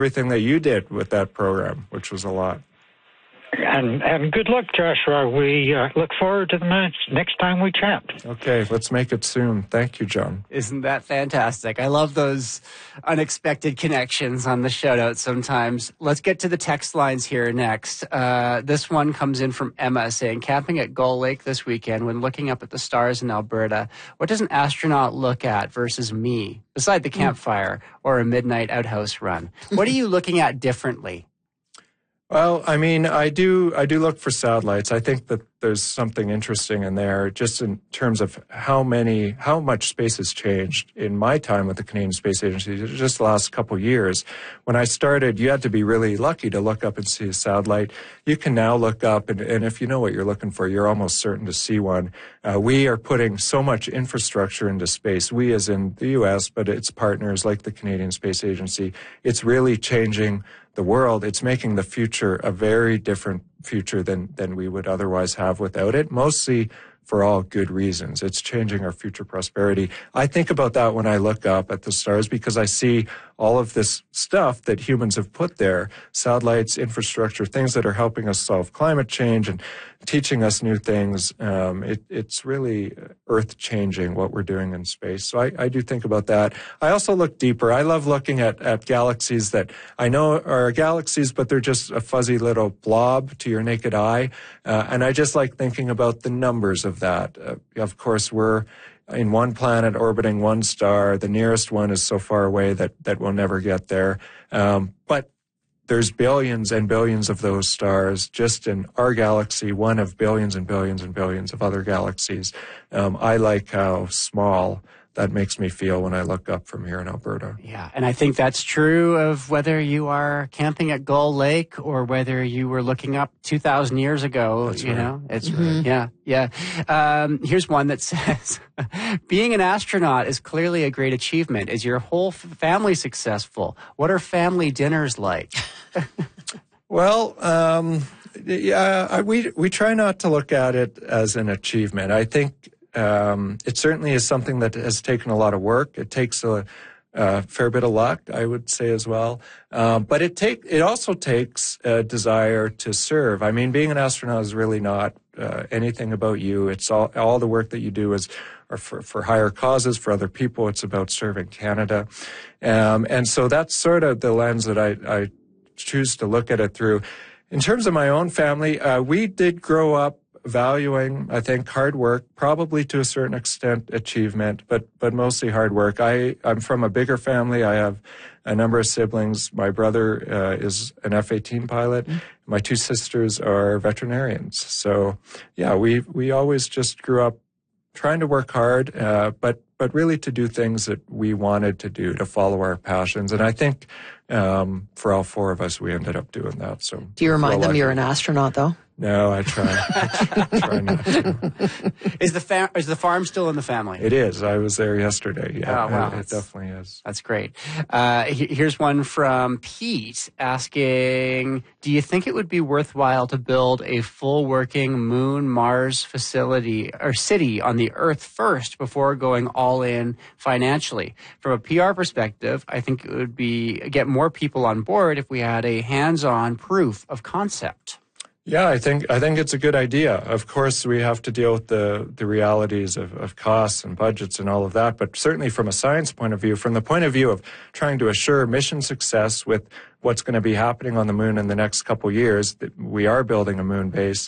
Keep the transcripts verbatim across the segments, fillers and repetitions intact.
everything that you did with that program, which was a lot. And, and good luck, Joshua. We uh, look forward to the next, next time we chat. Okay, let's make it soon. Thank you, John. Isn't that fantastic? I love those unexpected connections on the shout out sometimes. Let's get to the text lines here next. Uh, this one comes in from Emma saying, camping at Gull Lake this weekend when looking up at the stars in Alberta, what does an astronaut look at versus me, beside the campfire or a midnight outhouse run? What are you looking at differently? Well, I mean, I do I do look for satellites. I think that there's something interesting in there just in terms of how many, how much space has changed in my time with the Canadian Space Agency, just the last couple of years. When I started, you had to be really lucky to look up and see a satellite. You can now look up, and, and if you know what you're looking for, you're almost certain to see one. Uh, we are putting so much infrastructure into space, we as in the U S, but its partners like the Canadian Space Agency. It's really changing the world. It's making the future a very different future than, than we would otherwise have without it, mostly for all good reasons. It's changing our future prosperity. I think about that when I look up at the stars because I see all of this stuff that humans have put there, satellites, infrastructure, things that are helping us solve climate change and teaching us new things. Um, it, it's really earth-changing what we're doing in space. So I, I do think about that. I also look deeper. I love looking at, at galaxies that I know are galaxies, but they're just a fuzzy little blob to your naked eye. Uh, and I just like thinking about the numbers of that. Uh, of course, we're in one planet orbiting one star. The nearest one is so far away that, that we'll never get there. Um, but there's billions and billions of those stars just in our galaxy, one of billions and billions and billions of other galaxies. Um, I like how small that makes me feel when I look up from here in Alberta. Yeah, and I think that's true of whether you are camping at Gull Lake or whether you were looking up two thousand years ago. That's you right. know, it's Mm-hmm. yeah, yeah. Um, here's one that says, being an astronaut is clearly a great achievement. Is your whole f- family successful? What are family dinners like? Well, um, yeah, I, we we try not to look at it as an achievement. I think um, it certainly is something that has taken a lot of work. It takes a, a fair bit of luck, I would say as well. Um, but it take it also takes a desire to serve. I mean, being an astronaut is really not uh, anything about you. It's all all the work that you do is are for, for higher causes, for other people. It's about serving Canada, um, and so that's sort of the lens that I. I choose to look at it through. In terms of my own family, uh, we did grow up valuing, I think, hard work, probably to a certain extent achievement, but but mostly hard work. I, I'm from a bigger family. I have a number of siblings. My brother uh, is an F eighteen pilot. Mm-hmm. My two sisters are veterinarians. So, yeah, we we always just grew up trying to work hard, uh, but but really to do things that we wanted to do, to follow our passions. And I think um, for all four of us, we ended up doing that. So, do you remind them lucky. you're an astronaut, though? No, I try. I try not to. Is the fa- is the farm still in the family? It is. I was there yesterday. Yeah, oh, wow. it, it definitely is. That's great. Uh, he- here's one from Pete asking, do you think it would be worthwhile to build a full working moon Mars facility or city on the Earth first before going all in financially? From a P R perspective, I think it would be get more people on board if we had a hands-on proof of concept. Yeah, I think I think it's a good idea. Of course, we have to deal with the, the realities of, of costs and budgets and all of that, but certainly from a science point of view, from the point of view of trying to assure mission success with what's going to be happening on the moon in the next couple of years, that we are building a moon base,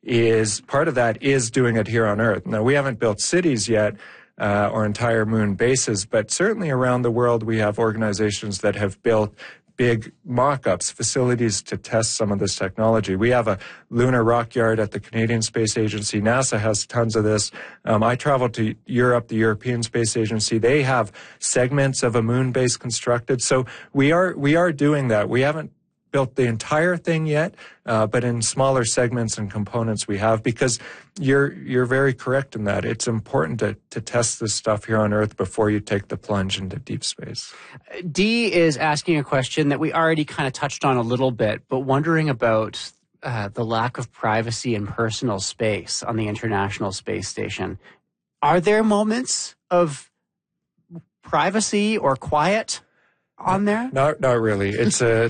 is part of that is doing it here on Earth. Now, we haven't built cities yet, uh, or entire moon bases, but certainly around the world we have organizations that have built big mock-ups, facilities to test some of this technology. We have a lunar rock yard at the Canadian Space Agency. NASA has tons of this. Um, I traveled to Europe, the European Space Agency. They have segments of a moon base constructed. So we are we are doing that. We haven't built the entire thing yet, uh, but in smaller segments and components we have, because you're you're very correct in that. It's important to, to test this stuff here on Earth before you take the plunge into deep space. Dee is asking a question that we already kind of touched on a little bit, but wondering about uh, the lack of privacy and personal space on the International Space Station. Are there moments of privacy or quiet on there? Not not really. It's a